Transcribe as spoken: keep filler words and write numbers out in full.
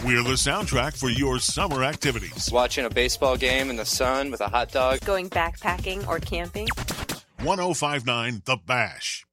We're the soundtrack for your summer activities. Watching a baseball game in the sun with a hot dog. Going backpacking or camping. ten fifty-nine The Bash.